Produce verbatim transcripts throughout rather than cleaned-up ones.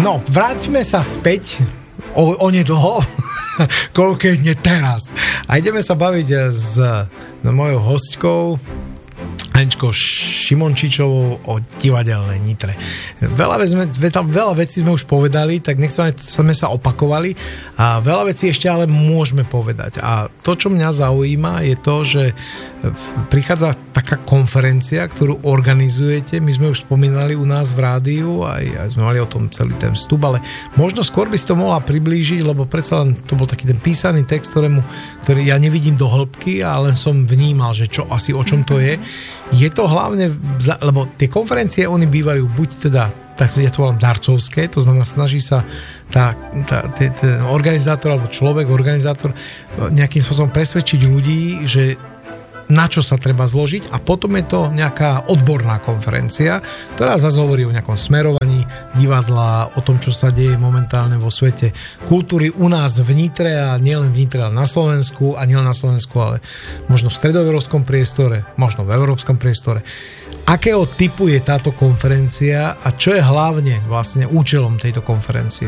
No, vráťme sa späť o, o nedlho, koľkejne teraz. A ideme sa baviť s no, mojou hostkou Aničkou Šimončičovou o divadelnej Nitre. Veľa, sme, veľa vecí sme už povedali, tak nechceme sme sa opakovali a veľa vecí ešte ale môžeme povedať. A to, čo mňa zaujíma, je to, že prichádza taká konferencia, ktorú organizujete. My sme už spomínali u nás v rádiu, aj, aj sme mali o tom celý ten vstup, ale možno skôr by si to mohla priblížiť, lebo predsa len to bol taký ten písaný text, ktorému, ktorý ja nevidím do hĺbky, ale som vnímal, že čo asi o čom to je. Je to hlavne, lebo tie konferencie, oni bývajú buď teda, tak ja to volám darcovské, to znamená, snaží sa tá, tá, ten organizátor alebo človek, organizátor nejakým spôsobom presvedčiť ľudí, že na čo sa treba zložiť a potom je to nejaká odborná konferencia, ktorá zase hovorí o nejakom smerovaní divadla, o tom, čo sa deje momentálne vo svete kultúry u nás v Nitre a nielen v Nitre, ale na Slovensku a nielen na Slovensku, ale možno v stredoeurópskom priestore, možno v európskom priestore. Akého typu je táto konferencia a čo je hlavne vlastne účelom tejto konferencie?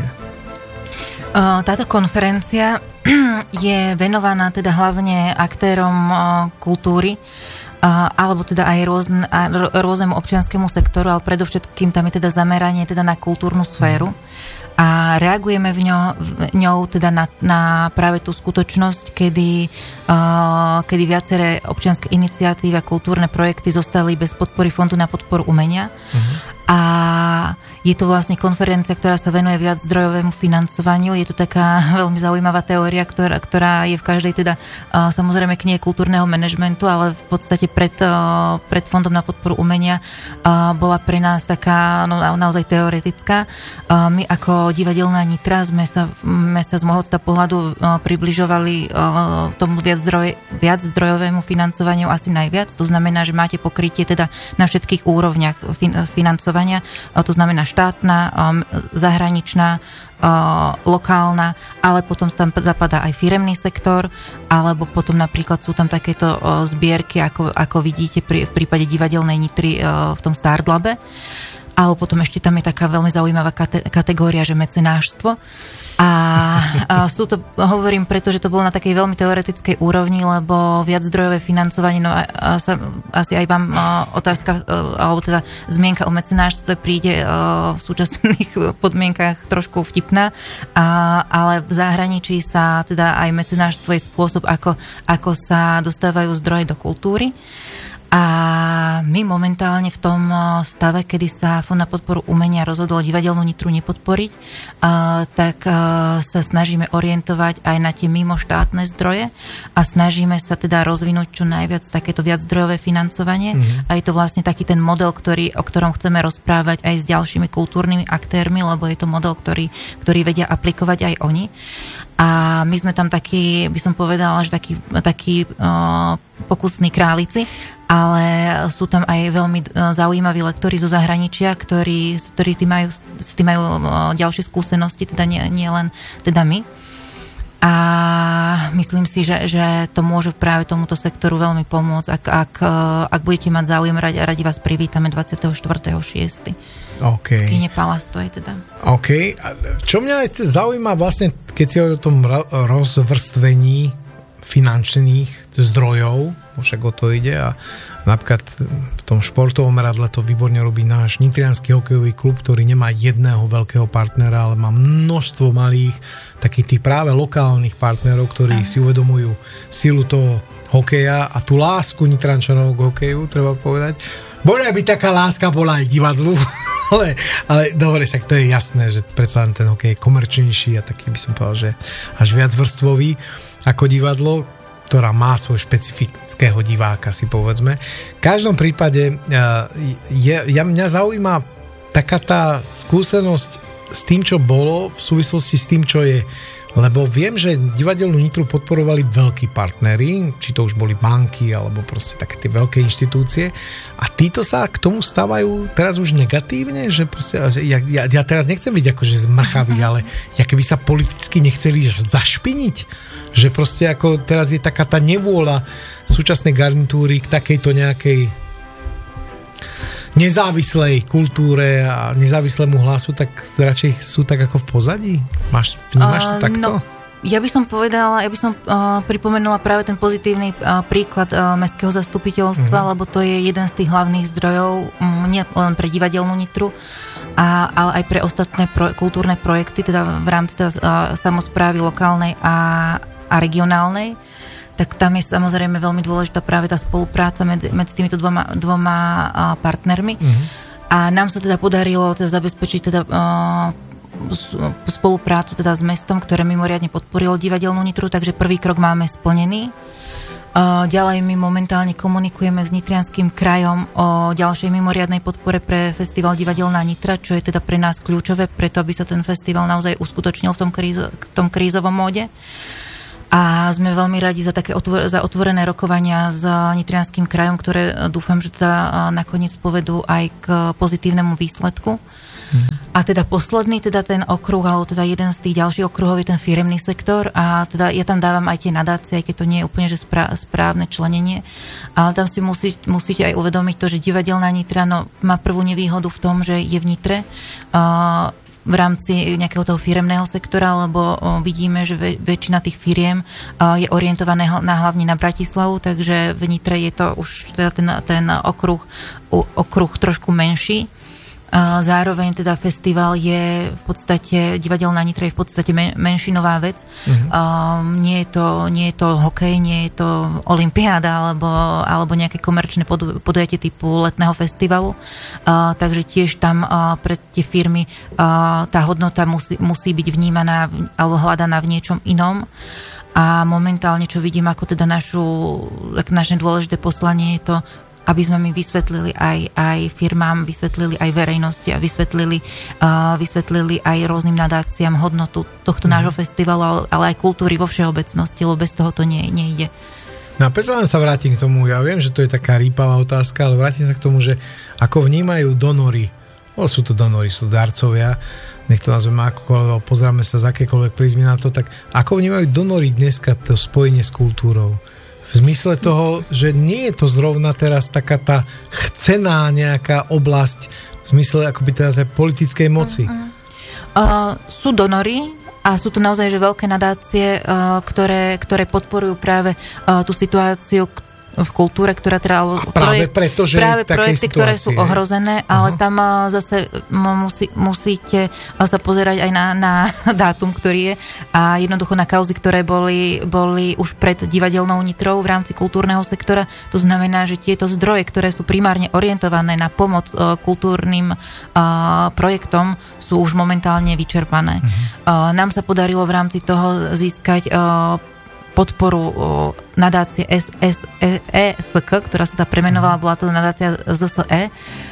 Táto konferencia je venovaná teda hlavne aktérom kultúry, alebo teda aj rôzne, rôznemu občianskému sektoru, ale predovšetkým tam je teda zameranie teda na kultúrnu sféru. A reagujeme v ňou, v ňou teda na, na práve tú skutočnosť, kedy, uh, kedy viaceré občianske iniciatívy a kultúrne projekty zostali bez podpory Fondu na podporu umenia. Uh-huh. A je to vlastne konferencia, ktorá sa venuje viac zdrojovému financovaniu. Je to taká veľmi zaujímavá teória, ktorá, ktorá je v každej teda uh, samozrejme knihe kultúrneho manažmentu, ale v podstate pred, uh, pred Fondom na podporu umenia uh, bola pre nás taká no, naozaj teoretická. Uh, my ako divadelná Nitra sme sa, sme sa z môjho pohľadu uh, približovali uh, tomu viac, zdroj, viac zdrojovému financovaniu asi najviac. To znamená, že máte pokrytie teda na všetkých úrovniach fin- financovania. Uh, to znamená štátna, um, zahraničná, uh, lokálna, ale potom tam zapadá aj firemný sektor, alebo potom napríklad sú tam takéto uh, zbierky, ako, ako vidíte pri, v prípade divadelnej Nitry uh, v tom Startlabe. Ale potom ešte tam je taká veľmi zaujímavá kate- kategória, že mecenášstvo. A, a sú to, hovorím preto, že to bolo na takej veľmi teoretickej úrovni, lebo viac zdrojové financovanie, no a, a sa, asi aj vám a, otázka, a, alebo teda zmienka o mecenáštve príde a, v súčasných podmienkach trošku vtipná, a, ale v zahraničí sa teda aj mecenáštvo je spôsob, ako, ako sa dostávajú zdroje do kultúry. A my momentálne v tom stave, kedy sa Fond na podporu umenia rozhodol divadelnú Nitru nepodporiť, tak sa snažíme orientovať aj na tie mimoštátne zdroje a snažíme sa teda rozvinúť čo najviac takéto viaczdrojové financovanie. Mm-hmm. A je to vlastne taký ten model, ktorý, o ktorom chceme rozprávať aj s ďalšími kultúrnymi aktérmi, lebo je to model, ktorý, ktorý vedia aplikovať aj oni. A my sme tam takí, by som povedala, že takí, takí uh, pokusní králici, ale sú tam aj veľmi uh, zaujímaví lektori zo zahraničia, ktorí, ktorí tým majú, s tým majú uh, ďalšie skúsenosti, teda nie, nie len teda my. A myslím si, že, že to môže práve tomuto sektoru veľmi pomôcť. Ak, ak, ak budete mať záujem, radi, radi vás privítame dvadsiateho štvrtého šiesteho Okay. V kine Palas to je teda. OK. A čo mňa aj zaujíma vlastne, keď si o tom rozvrstvení finančných zdrojov, však o to ide a napríklad v tom športovom meradle to výborne robí náš nitriansky hokejový klub, ktorý nemá jedného veľkého partnera, ale má množstvo malých, takých tých práve lokálnych partnerov, ktorí si uvedomujú silu toho hokeja a tú lásku Nitrančanov k hokeju, treba povedať. Bože, by taká láska bola aj divadlu, ale, ale dobre, však to je jasné, že predsa len ten hokej je komerčnejší a taký by som povedal, že až viac vrstvový ako divadlo, ktorá má svoj špecifického diváka, si povedzme. V každom prípade je, ja, mňa zaujíma taká tá skúsenosť s tým, čo bolo v súvislosti s tým, čo je. Lebo viem, že divadelnú Nitru podporovali veľkí partneri, či to už boli banky, alebo proste také tie veľké inštitúcie. A títo sa k tomu stávajú teraz už negatívne, že proste, ja, ja, ja teraz nechcem byť akože zmrchavý, ale ja keby sa politicky nechceli zašpiniť, že proste ako teraz je taká tá nevôľa súčasnej garnitúry k takejto nejakej nezávislej kultúre a nezávislému hlasu, tak radšej sú tak ako v pozadí? Máš, vnímaš to uh, takto? No, ja by som povedala, ja by som uh, pripomenula práve ten pozitívny uh, príklad uh, mestského zastupiteľstva, uh-huh. lebo to je jeden z tých hlavných zdrojov, um, nie len pre divadelnú Nitru, a, ale aj pre ostatné pro, kultúrne projekty, teda v rámci teda, uh, samosprávy lokálnej a, a regionálnej. Tak tam je samozrejme veľmi dôležitá práve tá spolupráca medzi, medzi týmito dvoma, dvoma partnermi. Mm-hmm. A nám sa teda podarilo teda zabezpečiť teda, uh, spoluprácu teda s mestom, ktoré mimoriadne podporilo divadelnú Nitru, takže prvý krok máme splnený. Uh, ďalej my momentálne komunikujeme s Nitrianským krajom o ďalšej mimoriadnej podpore pre festival Divadelná Nitra, čo je teda pre nás kľúčové, preto aby sa ten festival naozaj uskutočnil v tom, krízo, v tom krízovom móde. A sme veľmi radi za také otvor- za otvorené rokovania s Nitrianským krajom, ktoré dúfam, že teda nakoniec povedú aj k pozitívnemu výsledku. Mm. A teda posledný, teda ten okruh, alebo teda jeden z tých ďalších okruhov je ten firemný sektor a teda ja tam dávam aj tie nadácie, aj keď to nie je úplne že sprá- správne členenie, ale tam si musí, musíte aj uvedomiť to, že divadelná Nitra no, má prvú nevýhodu v tom, že je v Nitre, uh, v rámci nejakého toho firemného sektora, lebo vidíme, že väčšina tých firiem je orientované na, hlavne na Bratislavu, takže v Nitre je to už teda ten, ten okruh, okruh trošku menší. Zároveň teda festival je v podstate, divadelná Nitra je v podstate men, menšinová vec. Mm-hmm. Um, nie, je to, nie je to hokej, nie je to olympiáda alebo, alebo nejaké komerčné podu, podujatie typu letného festivalu. Uh, takže tiež tam uh, pre tie firmy uh, tá hodnota musí, musí byť vnímaná alebo hľadaná v niečom inom. A momentálne, čo vidím ako teda našu, naše dôležité poslanie je to, aby sme mi vysvetlili aj, aj firmám, vysvetlili aj verejnosti a vysvetlili, uh, vysvetlili aj rôznym nadáciám hodnotu tohto mm. nášho festivalu, ale aj kultúry vo všeobecnosti, lebo bez toho to nie, nejde. No a predsa len sa vrátim k tomu, ja viem, že to je taká rýpavá otázka, ale vrátim sa k tomu, že ako vnímajú donory, o, sú to donory, sú darcovia, nech to nazveme akokoľvek, pozráme sa z akékoľvek prízmy na to, tak ako vnímajú donory dneska to spojenie s kultúrou? V zmysle toho, že nie je to zrovna teraz taká tá chcená nejaká oblasť v zmysle akoby teda tej politickej moci. Uh, uh, sú donory a sú tu naozaj že veľké nadácie, uh, ktoré, ktoré podporujú práve uh, tú situáciu v kultúre, ktorá teda... Práve projekt, preto, že práve projekty, situácie, ktoré sú ohrozené, ale uh-huh. tam uh, zase musí, musíte uh, sa pozerať aj na, na dátum, ktorý je a jednoducho na kauzy, ktoré boli, boli už pred divadelnou Nitrou v rámci kultúrneho sektora. To znamená, že tieto zdroje, ktoré sú primárne orientované na pomoc uh, kultúrnym uh, projektom, sú už momentálne vyčerpané. Uh-huh. Uh, nám sa podarilo v rámci toho získať uh, podporu o, nadácie es es é es ká, ktorá sa tá premenovala, bola to nadácia zet es é,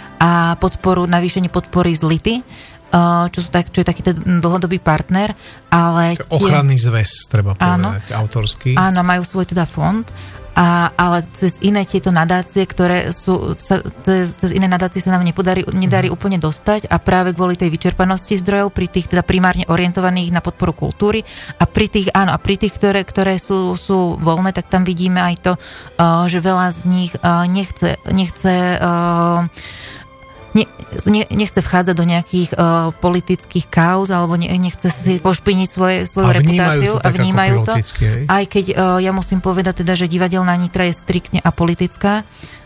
a podporu, navýšenie podpory z Lity, čo, sú tak, čo je taký dlhodobý partner, ale... Ochranný zväz, treba povedať, áno, autorský. Áno, majú svoj teda fond, a, ale cez iné tieto nadácie, ktoré sú, sa, cez, cez iné nadácie sa nám nepodarí, nedarí mm. úplne dostať a práve kvôli tej vyčerpanosti zdrojov, pri tých teda primárne orientovaných na podporu kultúry a pri tých, áno, a pri tých, ktoré, ktoré sú, sú voľné, tak tam vidíme aj to, uh, že veľa z nich uh, nechce, nechce uh, Ne, ne, nechce vchádzať do nejakých uh, politických kauz alebo ne, nechce si pošpiniť svoje, svoju a reputáciu to a vnímajú to. Aj keď uh, ja musím povedať teda, že divadelná Nitra je striktne apolitická.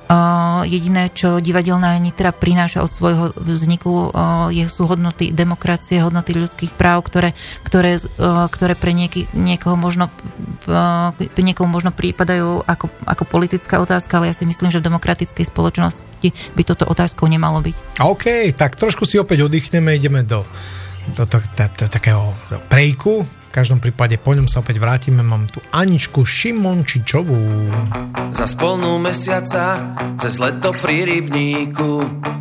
Uh, jediné, čo divadelná Nitra prináša od svojho vzniku, uh, je, sú hodnoty demokracie, hodnoty ľudských práv, ktoré, ktoré, uh, ktoré pre nieky, niekoho možno uh, niekomu možno prípadajú ako, ako politická otázka, ale ja si myslím, že v demokratickej spoločnosti by toto otázkou nemalo byť. OK, tak trošku si opäť oddychneme, ideme do, do, do, do, do takého do prejku. V každom prípade po ňom sa opäť vrátime. Mám tu Aničku Šimončičovú. Za spolnú mesiaca cez leto pri rybníku